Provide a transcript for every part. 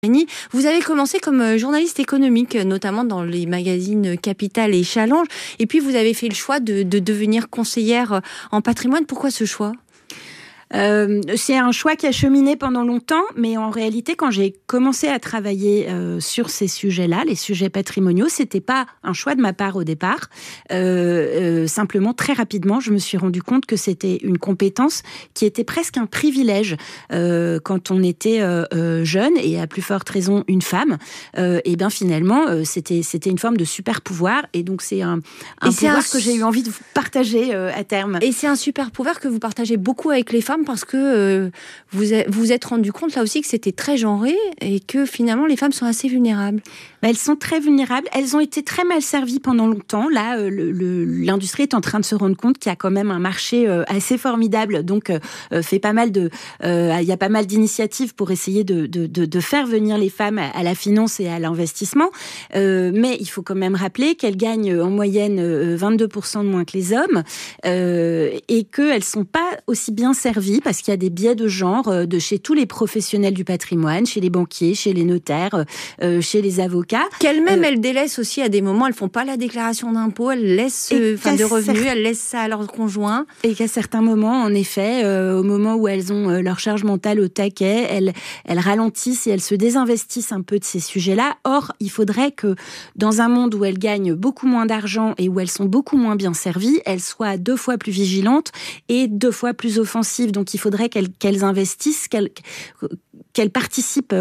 Vous avez commencé comme journaliste économique, notamment dans les magazines Capital et Challenge. Et puis, vous avez fait le choix de devenir conseillère en patrimoine. Pourquoi ce choix ? C'est un choix qui a cheminé pendant longtemps, mais en réalité, quand j'ai commencé à travailler sur ces sujets-là, les sujets patrimoniaux, c'était pas un choix de ma part au départ. Simplement, très rapidement, je me suis rendu compte que c'était une compétence qui était presque un privilège quand on était jeune et à plus forte raison une femme. Et bien finalement, c'était une forme de super pouvoir, et donc c'est un pouvoir que j'ai eu envie de partager à terme. Et c'est un super pouvoir que vous partagez beaucoup avec les femmes, parce que vous êtes rendu compte là aussi que c'était très genré et que finalement les femmes sont assez vulnérables. Elles sont très vulnérables. Elles ont été très mal servies pendant longtemps. Là, l'industrie est en train de se rendre compte qu'il y a quand même un marché assez formidable. Donc, il y a pas mal d'initiatives pour essayer de faire venir les femmes à la finance et à l'investissement. Mais il faut quand même rappeler qu'elles gagnent en moyenne 22% de moins que les hommes, et qu'elles sont pas aussi bien servies parce qu'il y a des biais de genre de chez tous les professionnels du patrimoine, chez les banquiers, chez les notaires, chez les avocats. Qu'elles-mêmes, elles délaissent aussi à des moments, elles font pas la déclaration d'impôt, elles laissent de revenus, elles laissent ça à leur conjoint. Et qu'à certains moments, en effet, au moment où elles ont leur charge mentale au taquet, elles ralentissent et elles se désinvestissent un peu de ces sujets-là. Or, il faudrait que dans un monde où elles gagnent beaucoup moins d'argent et où elles sont beaucoup moins bien servies, elles soient 2 fois plus vigilantes et 2 fois plus offensives. Donc, il faudrait qu'elles investissent, qu'elles participent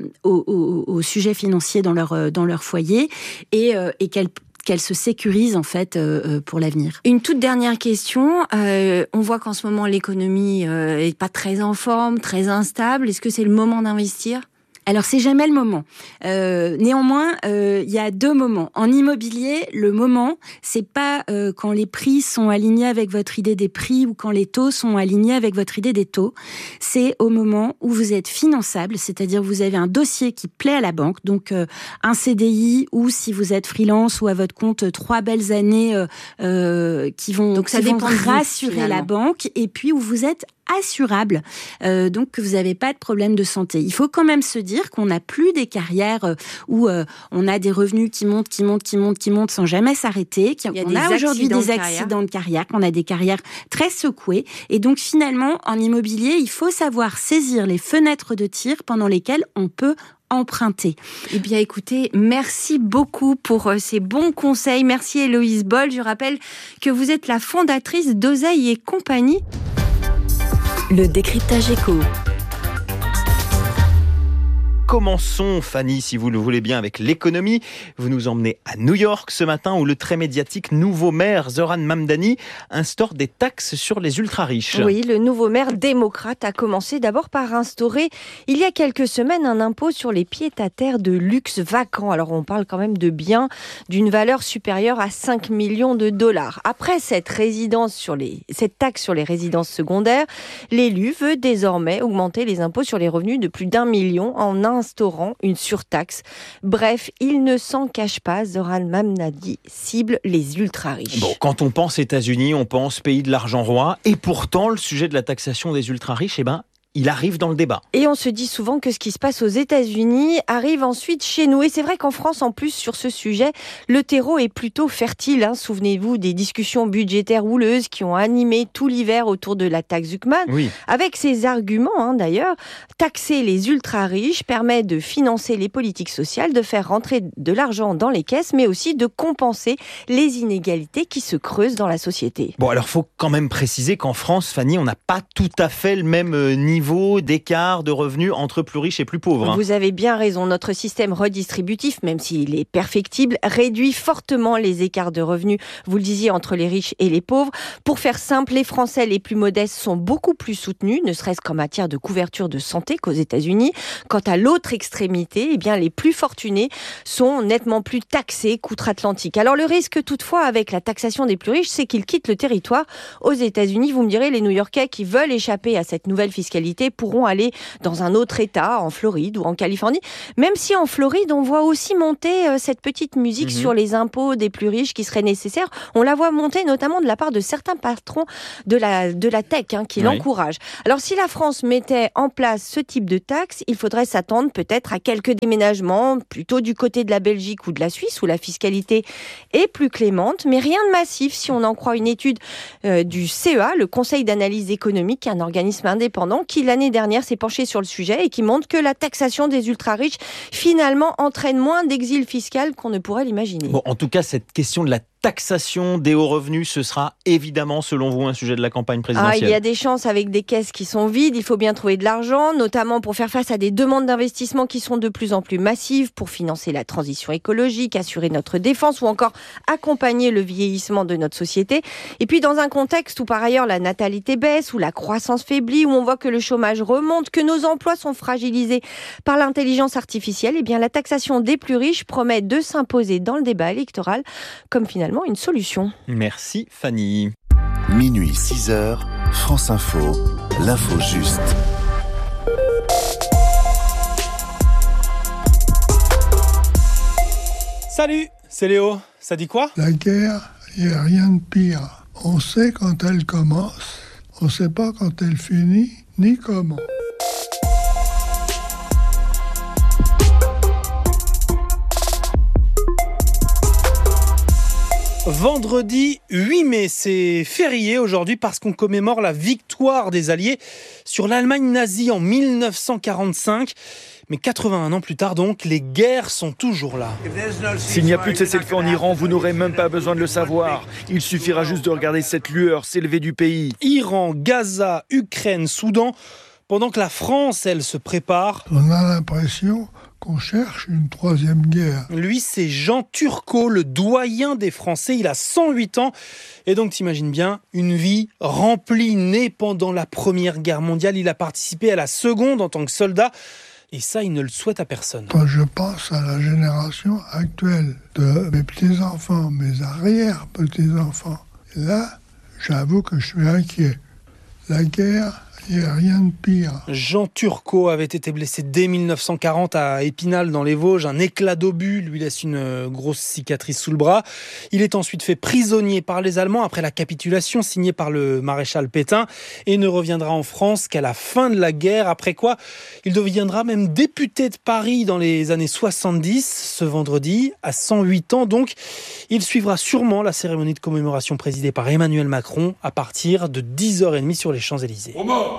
au sujet financier dans leur foyer et qu'elles se sécurisent en fait pour l'avenir. Une toute dernière question. On voit qu'en ce moment l'économie est pas très en forme, très instable. Est-ce que c'est le moment d'investir ? Alors, c'est jamais le moment. Néanmoins, il y a 2 moments. En immobilier, le moment, c'est pas quand les prix sont alignés avec votre idée des prix ou quand les taux sont alignés avec votre idée des taux. C'est au moment où vous êtes finançable, c'est-à-dire vous avez un dossier qui plaît à la banque, donc un CDI, ou si vous êtes freelance ou à votre compte 3 belles années qui vont rassurer la banque, et puis où vous êtes assurable, donc que vous n'avez pas de problème de santé. Il faut quand même se dire qu'on n'a plus des carrières où on a des revenus qui montent sans jamais s'arrêter, qu'on a aujourd'hui des accidents de carrière, qu'on a des carrières très secouées. Et donc finalement, en immobilier, il faut savoir saisir les fenêtres de tir pendant lesquelles on peut emprunter. Eh bien, écoutez, merci beaucoup pour ces bons conseils. Merci Héloïse Boll. Je rappelle que vous êtes la fondatrice d'Oseille et Compagnie. Le décryptage éco. Commençons, Fanny, si vous le voulez bien, avec l'économie. Vous nous emmenez à New York ce matin, où le très médiatique nouveau maire Zoran Mamdani instaure des taxes sur les ultra-riches. Oui, le nouveau maire démocrate a commencé d'abord par instaurer, il y a quelques semaines, un impôt sur les pieds-à-terre de luxe vacants. Alors, on parle quand même de biens d'une valeur supérieure à 5 millions de dollars. Après cette taxe sur les résidences secondaires, l'élu veut désormais augmenter les impôts sur les revenus de plus d'1 million en instaurant une surtaxe. Bref, il ne s'en cache pas, Zoran Mamdani cible les ultra-riches. Bon, quand on pense États-Unis, on pense pays de l'argent roi, et pourtant le sujet de la taxation des ultra-riches, il arrive dans le débat. Et on se dit souvent que ce qui se passe aux États-Unis arrive ensuite chez nous. Et c'est vrai qu'en France, en plus, sur ce sujet, le terreau est plutôt fertile. Souvenez-vous des discussions budgétaires houleuses qui ont animé tout l'hiver autour de la taxe Zuckman. Oui. Avec ces arguments, d'ailleurs, taxer les ultra-riches permet de financer les politiques sociales, de faire rentrer de l'argent dans les caisses, mais aussi de compenser les inégalités qui se creusent dans la société. Bon, alors, il faut quand même préciser qu'en France, Fanny, on n'a pas tout à fait le même niveau d'écart de revenus entre plus riches et plus pauvres. Vous avez bien raison. Notre système redistributif, même s'il est perfectible, réduit fortement les écarts de revenus, vous le disiez, entre les riches et les pauvres. Pour faire simple, les Français les plus modestes sont beaucoup plus soutenus, ne serait-ce qu'en matière de couverture de santé qu'aux États-Unis. Quant à l'autre extrémité, les plus fortunés sont nettement plus taxés qu'outre-Atlantique. Alors le risque toutefois avec la taxation des plus riches, c'est qu'ils quittent le territoire. Aux États-Unis, vous me direz, les New-Yorkais qui veulent échapper à cette nouvelle fiscalité fiscalité pourront aller dans un autre État, en Floride ou en Californie. Même si en Floride, on voit aussi monter cette petite musique sur les impôts des plus riches qui seraient nécessaires. On la voit monter notamment de la part de certains patrons de la tech qui l'encouragent. Alors si la France mettait en place ce type de taxe, il faudrait s'attendre peut-être à quelques déménagements, plutôt du côté de la Belgique ou de la Suisse, où la fiscalité est plus clémente, mais rien de massif si on en croit une étude du CEA, le Conseil d'analyse économique, un organisme indépendant qui l'année dernière s'est penché sur le sujet et qui montre que la taxation des ultra-riches finalement entraîne moins d'exil fiscal qu'on ne pourrait l'imaginer. Bon, en tout cas, cette question de la taxation des hauts revenus, ce sera évidemment, selon vous, un sujet de la campagne présidentielle. Il y a des chances avec des caisses qui sont vides. Il faut bien trouver de l'argent, notamment pour faire face à des demandes d'investissement qui sont de plus en plus massives, pour financer la transition écologique, assurer notre défense ou encore accompagner le vieillissement de notre société. Et puis dans un contexte où par ailleurs la natalité baisse, où la croissance faiblit, où on voit que le chômage remonte, que nos emplois sont fragilisés par l'intelligence artificielle, eh bien la taxation des plus riches promet de s'imposer dans le débat électoral comme finalement une solution. Merci Fanny. Minuit 6h, France Info, l'info juste. Salut, c'est Léo. Ça dit quoi ? La guerre, il n'y a rien de pire. On sait quand elle commence, on ne sait pas quand elle finit, ni comment. Vendredi 8 mai, c'est férié aujourd'hui parce qu'on commémore la victoire des Alliés sur l'Allemagne nazie en 1945. Mais 81 ans plus tard donc, les guerres sont toujours là. S'il n'y a plus de cessez-le-feu en Iran, vous n'aurez même pas besoin de le savoir. Il suffira juste de regarder cette lueur s'élever du pays. Iran, Gaza, Ukraine, Soudan, pendant que la France, elle, se prépare. On a l'impression qu'on cherche une troisième guerre. Lui, c'est Jean Turcot, le doyen des Français. Il a 108 ans. Et donc, t'imagines bien, une vie remplie, né pendant la Première Guerre mondiale. Il a participé à la Seconde en tant que soldat. Et ça, il ne le souhaite à personne. Quand je pense à la génération actuelle de mes petits-enfants, mes arrière-petits-enfants, là, j'avoue que je suis inquiet. La guerre, il n'y a rien de pire. Jean Turcot avait été blessé dès 1940 à Épinal dans les Vosges. Un éclat d'obus lui laisse une grosse cicatrice sous le bras. Il est ensuite fait prisonnier par les Allemands après la capitulation signée par le maréchal Pétain et ne reviendra en France qu'à la fin de la guerre. Après quoi, il deviendra même député de Paris dans les années 70. Ce vendredi, à 108 ans donc, il suivra sûrement la cérémonie de commémoration présidée par Emmanuel Macron à partir de 10h30 sur les Champs-Élysées.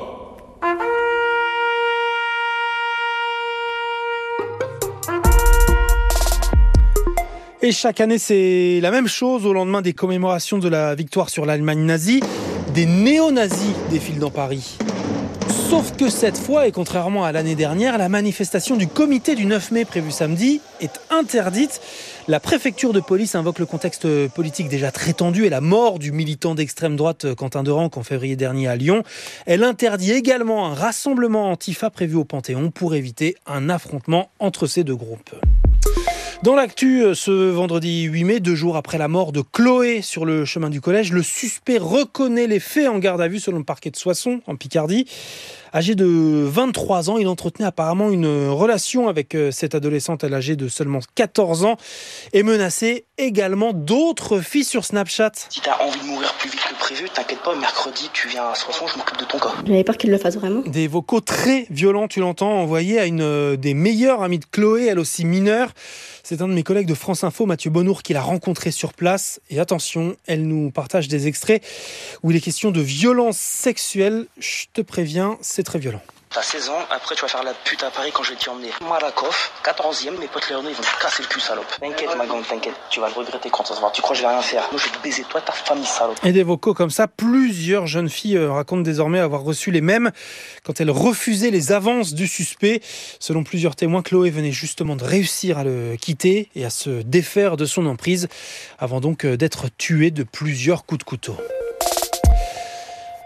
Et chaque année, c'est la même chose au lendemain des commémorations de la victoire sur l'Allemagne nazie. Des néo-nazis défilent dans Paris. Sauf que cette fois, et contrairement à l'année dernière, la manifestation du comité du 9 mai prévue samedi est interdite. La préfecture de police invoque le contexte politique déjà très tendu et la mort du militant d'extrême droite Quentin Derenc en février dernier à Lyon. Elle interdit également un rassemblement antifa prévu au Panthéon pour éviter un affrontement entre ces deux groupes. Dans l'actu, ce vendredi 8 mai, 2 jours après la mort de Chloé sur le chemin du collège, le suspect reconnaît les faits en garde à vue selon le parquet de Soissons, en Picardie. Âgé de 23 ans, il entretenait apparemment une relation avec cette adolescente, elle âgée de seulement 14 ans, et menaçait également d'autres filles sur Snapchat. Si t'as envie de mourir plus vite que prévu, t'inquiète pas, mercredi tu viens à Soissons, je m'occupe de ton cas. J'avais peur qu'il le fasse vraiment. Des vocaux très violents, tu l'entends, envoyés à une des meilleures amies de Chloé, elle aussi mineure. C'est un de mes collègues de France Info, Mathieu Bonnour, qui l'a rencontrée sur place. Et attention, elle nous partage des extraits où il est question de violence sexuelle. Je te préviens, c'est très violent. T'as 16 ans, après tu vas faire la pute à Paris quand je vais t'y emmener. Malakoff, 14e, mes potes Léonard, ils vont te casser le cul, salope. T'inquiète ma grande, t'inquiète, tu vas le regretter quand ça se voit. Tu crois que je vais rien faire? Moi je vais te baiser toi et ta famille, salope. Et des vocaux comme ça, plusieurs jeunes filles racontent désormais avoir reçu les mêmes quand elles refusaient les avances du suspect. Selon plusieurs témoins, Chloé venait justement de réussir à le quitter et à se défaire de son emprise avant donc d'être tuée de plusieurs coups de couteau.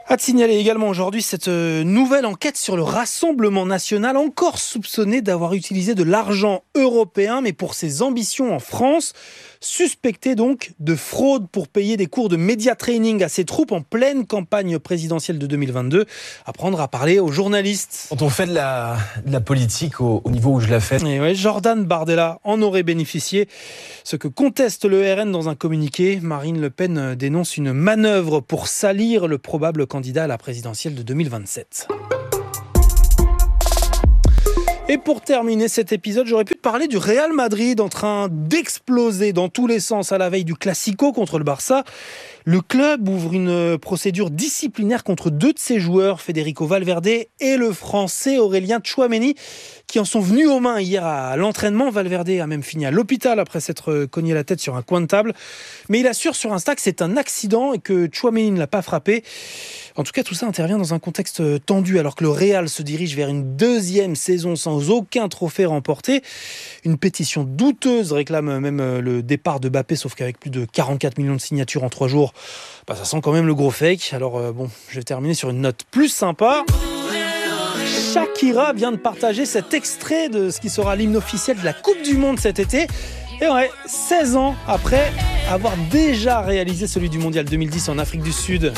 À te signaler également aujourd'hui cette nouvelle enquête sur le Rassemblement national, encore soupçonné d'avoir utilisé de l'argent européen, mais pour ses ambitions en France. Suspecté donc de fraude pour payer des cours de média training à ses troupes en pleine campagne présidentielle de 2022. Apprendre à parler aux journalistes. Quand on fait de la politique au niveau où je la fais. Et ouais, Jordan Bardella en aurait bénéficié. Ce que conteste le RN dans un communiqué, Marine Le Pen dénonce une manœuvre pour salir le probable candidat à la présidentielle de 2027. Et pour terminer cet épisode, j'aurais pu te parler du Real Madrid en train d'exploser dans tous les sens à la veille du Classico contre le Barça. Le club ouvre une procédure disciplinaire contre 2 de ses joueurs, Federico Valverde et le Français Aurélien Tchouaméni, qui en sont venus aux mains hier à l'entraînement. Valverde a même fini à l'hôpital après s'être cogné la tête sur un coin de table. Mais il assure sur Insta que c'est un accident et que Tchouaméni ne l'a pas frappé. En tout cas, tout ça intervient dans un contexte tendu alors que le Real se dirige vers une 2e saison sans aucun trophée remporté. Une pétition douteuse réclame même le départ de Mbappé, sauf qu'avec plus de 44 millions de signatures en 3 jours, ça sent quand même le gros fake. Alors je vais terminer sur une note plus sympa. Shakira vient de partager cet extrait de ce qui sera l'hymne officiel de la Coupe du Monde cet été. Et ouais, 16 ans après avoir déjà réalisé celui du Mondial 2010 en Afrique du Sud.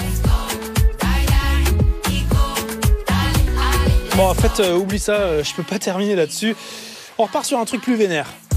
Bon, en fait, oublie ça, je peux pas terminer là-dessus. On repart sur un truc plus vénère.